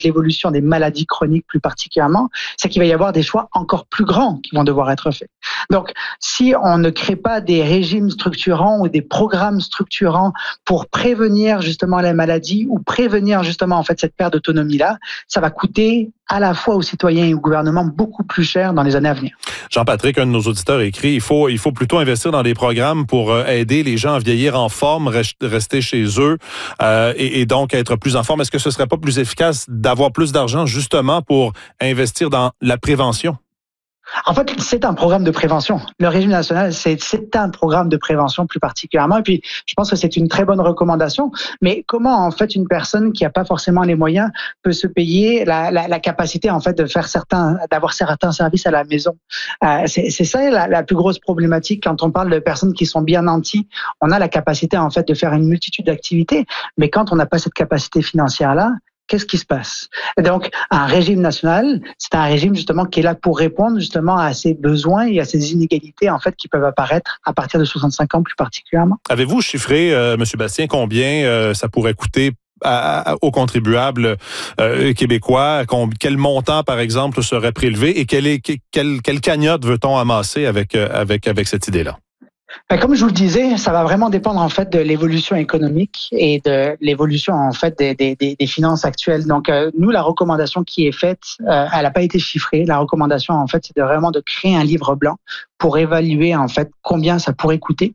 l'évolution des maladies chroniques plus particulièrement, c'est qu'il va y avoir des choix encore plus grands qui vont devoir être faits. Donc, si on ne crée pas des régimes structurants ou des programmes structurants pour prévenir justement les maladies ou prévenir justement en fait cette perte d'autonomie-là, ça va coûter à la fois aux citoyens et au gouvernement beaucoup plus cher dans les années à venir. Jean-Patrick, un de nos auditeurs écrit, il faut plutôt investir dans des programmes pour aider les gens à vieillir en forme, rester chez eux et donc être plus en forme. Est-ce que ce serait pas plus efficace d'avoir plus d'argent justement pour investir dans la prévention? En fait, c'est un programme de prévention. Le régime national, c'est un programme de prévention plus particulièrement. Et puis, je pense que c'est une très bonne recommandation. Mais comment, en fait, une personne qui n'a pas forcément les moyens peut se payer la capacité, en fait, d'avoir certains services à la maison? C'est ça la plus grosse problématique quand on parle de personnes qui sont bien nanties. On a la capacité, en fait, de faire une multitude d'activités. Mais quand on n'a pas cette capacité financière-là, qu'est-ce qui se passe? Et donc, un régime national, c'est un régime justement qui est là pour répondre justement à ces besoins et à ces inégalités en fait qui peuvent apparaître à partir de 65 ans plus particulièrement. Avez-vous chiffré, M. Bastien, combien ça pourrait coûter aux contribuables québécois? Quel montant, par exemple, serait prélevé et quelle cagnotte veut-on amasser avec cette idée-là? Comme je vous le disais, ça va vraiment dépendre en fait de l'évolution économique et de l'évolution en fait des finances actuelles. Donc nous, la recommandation qui est faite, elle n'a pas été chiffrée. La recommandation en fait, c'est de créer un livre blanc pour évaluer en fait combien ça pourrait coûter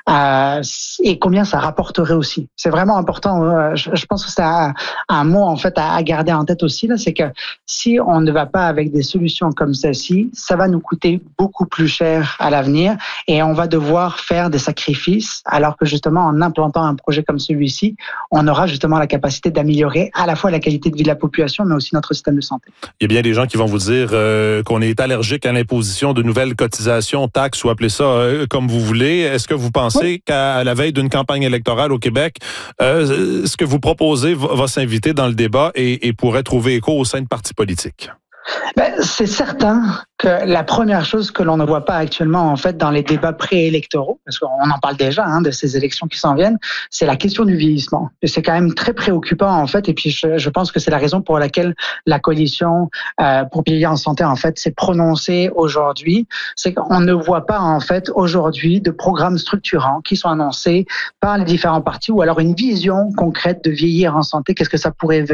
et combien ça rapporterait aussi. C'est vraiment important. Je pense que c'est un mot en fait à garder en tête aussi là, c'est que si on ne va pas avec des solutions comme celle-ci, ça va nous coûter beaucoup plus cher à l'avenir et on va devoir faire des sacrifices, alors que justement en implantant un projet comme celui-ci, on aura justement la capacité d'améliorer à la fois la qualité de vie de la population, mais aussi notre système de santé. Il y a bien des gens qui vont vous dire qu'on est allergique à l'imposition de nouvelles cotisations, taxes ou appelez ça comme vous voulez. Est-ce que vous pensez qu'à la veille d'une campagne électorale au Québec, ce que vous proposez va s'inviter dans le débat et pourrait trouver écho au sein de partis politiques? C'est certain que la première chose que l'on ne voit pas actuellement en fait dans les débats préélectoraux, parce qu'on en parle déjà de ces élections qui s'en viennent, c'est la question du vieillissement. Et c'est quand même très préoccupant en fait. Et puis je pense que c'est la raison pour laquelle la coalition pour vieillir en santé en fait s'est prononcée aujourd'hui. C'est qu'on ne voit pas en fait aujourd'hui de programmes structurants qui sont annoncés par les différents partis ou alors une vision concrète de vieillir en santé. Qu'est-ce que ça pourrait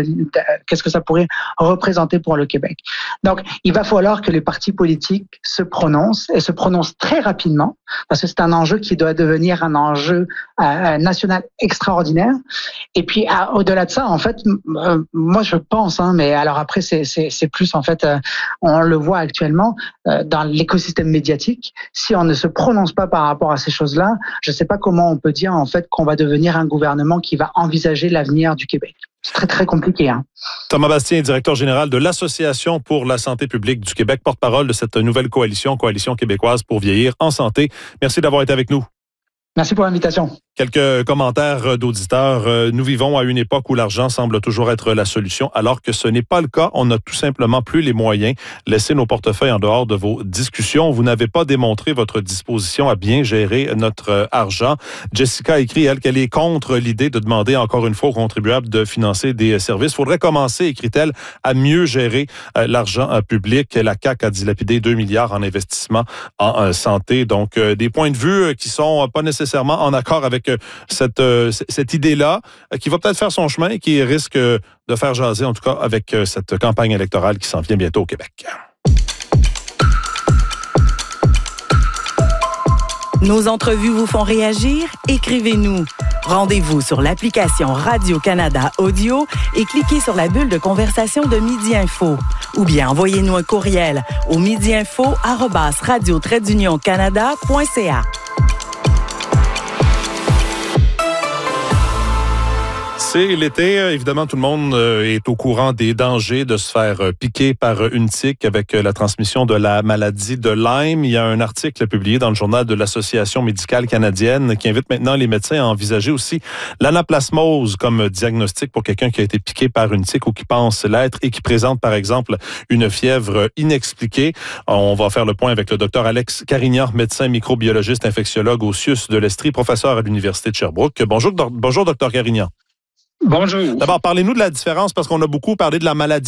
représenter pour le Québec? Donc, il va falloir que les partis politiques se prononcent et se prononcent très rapidement parce que c'est un enjeu qui doit devenir un enjeu national extraordinaire. Et puis, au-delà de ça, en fait, moi, je pense, mais alors après, c'est plus, en fait, on le voit actuellement dans l'écosystème médiatique. Si on ne se prononce pas par rapport à ces choses-là, je ne sais pas comment on peut dire, en fait, qu'on va devenir un gouvernement qui va envisager l'avenir du Québec. C'est très, très compliqué. Thomas Bastien, directeur général de l'Association pour la santé publique du Québec, porte-parole de cette nouvelle coalition québécoise pour vieillir en santé. Merci d'avoir été avec nous. Merci pour l'invitation. Quelques commentaires d'auditeurs. Nous vivons à une époque où l'argent semble toujours être la solution, alors que ce n'est pas le cas. On n'a tout simplement plus les moyens. Laissez nos portefeuilles en dehors de vos discussions. Vous n'avez pas démontré votre disposition à bien gérer notre argent. Jessica écrit, elle, qu'elle est contre l'idée de demander encore une fois aux contribuables de financer des services. Il faudrait commencer, écrit-elle, à mieux gérer l'argent public. La CAQ a dilapidé 2 milliards en investissement en santé. Donc, des points de vue qui sont pas nécessairement en accord avec cette idée-là, qui va peut-être faire son chemin et qui risque de faire jaser, en tout cas, avec cette campagne électorale qui s'en vient bientôt au Québec. Nos entrevues vous font réagir? Écrivez-nous. Rendez-vous sur l'application Radio-Canada Audio et cliquez sur la bulle de conversation de Midi Info. Ou bien envoyez-nous un courriel au midiinfo@radio-canada.ca. C'est l'été. Évidemment, tout le monde est au courant des dangers de se faire piquer par une tique avec la transmission de la maladie de Lyme. Il y a un article publié dans le journal de l'Association médicale canadienne qui invite maintenant les médecins à envisager aussi l'anaplasmose comme diagnostic pour quelqu'un qui a été piqué par une tique ou qui pense l'être et qui présente, par exemple, une fièvre inexpliquée. On va faire le point avec le Dr Alex Carignan, médecin microbiologiste infectiologue au CIUS de l'Estrie, professeur à l'Université de Sherbrooke. Bonjour, Dr Carignan. Bonjour. D'abord, parlez-nous de la différence, parce qu'on a beaucoup parlé de la maladie